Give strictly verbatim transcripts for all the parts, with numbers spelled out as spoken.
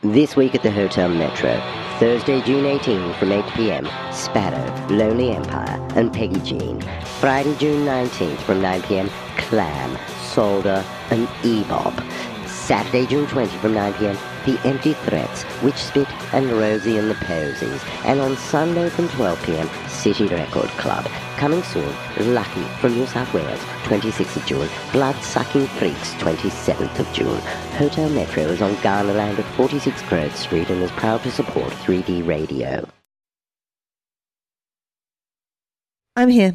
This week at the Hotel Metro, Thursday, June eighteenth from eight p.m, Sparrow, Lonely Empire, and Peggy Jean. Friday, June nineteenth from nine p.m, Clam, Solder, and E-Bob. Saturday, June twentieth from nine p.m, The Empty Threats, Witch Spit, and Rosie and the Posies. And on Sunday from twelve p.m, City Record Club. Coming soon, Lucky from New South Wales, twenty-sixth of June. Blood-Sucking Freaks, twenty-seventh of June. Hotel Metro is on Garnerland at forty-six Grove Street and is proud to support three D Radio. I'm here.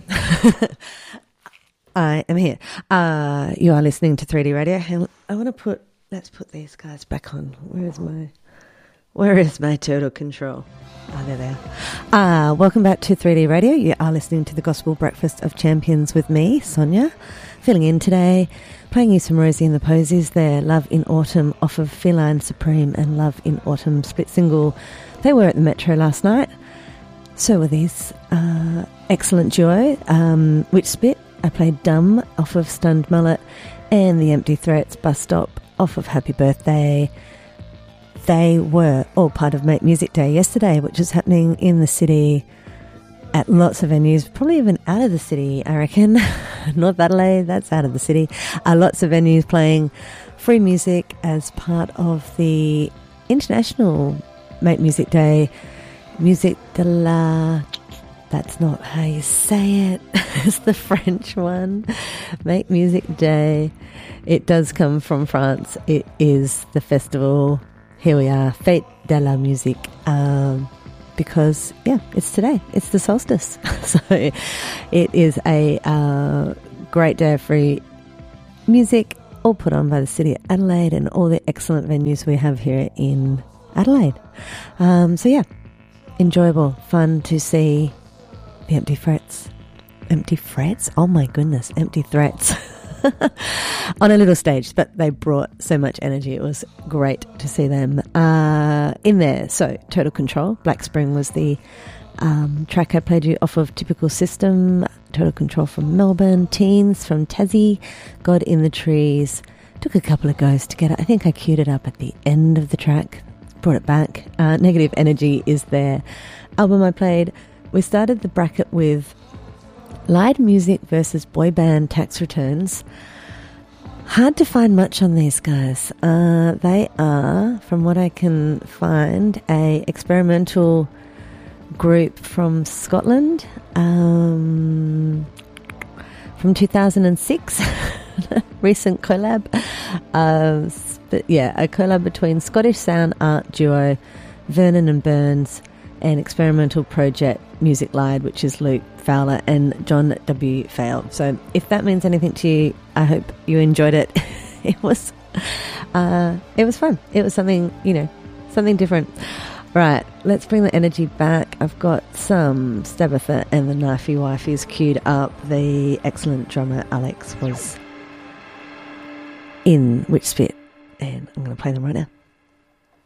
I am here. Uh, you are listening to three D Radio. I want to put, let's put these guys back on. Where is my, where is my total control? Oh, there they are. Uh, welcome back to three D Radio. You are listening to the Gospel Breakfast of Champions with me, Sonia, filling in today, playing you some Rosie and the Posies there, Love in Autumn off of Feline Supreme and Love in Autumn split single. They were at the Metro last night. So were these. Uh, excellent duo. Um, Witch Spit, I played Dumb off of Stunned Mullet, and The Empty Threats, Bus Stop off of Happy Birthday. They were all part of Make Music Day yesterday, which is happening in the city at lots of venues, probably even out of the city, I reckon. North Adelaide, that's out of the city. Uh, lots of venues playing free music as part of the International Make Music Day. Music de la... That's not how you say it. It's the French one. Make Music Day. It does come from France. It is the festival. Here we are. Fête de la musique. Um, because, yeah, it's today. It's the solstice. So it is a uh, great day of free music, all put on by the City of Adelaide and all the excellent venues we have here in Adelaide. Um, so, yeah, enjoyable, fun to see. The Empty Threats. Empty Threats? Oh my goodness, Empty Threats. On a little stage, but they brought so much energy. It was great to see them uh, in there. So, Total Control. Black Spring was the um, track I played you off of Typical System. Total Control from Melbourne. Teens from Tassie. God in the Trees. Took a couple of goes to get it. I think I queued it up at the end of the track. Brought it back. Uh, Negative Energy is their album I played. We started the bracket with live music versus boy band tax returns. Hard to find much on these guys. Uh, they are, from what I can find, a experimental group from Scotland um, from two thousand six. Recent collab. Uh, but yeah, a collab between Scottish sound art duo Vernon and Burns and experimental project Music Live, which is Luke Fowler and John W. Fail. So if that means anything to you, I hope you enjoyed it. It was uh, it was fun. It was something, you know, something different. Right, let's bring the energy back. I've got some Stabitha and the Knifey Wifeys queued up. The excellent drummer Alex was in Witch Spit, and I'm going to play them right now.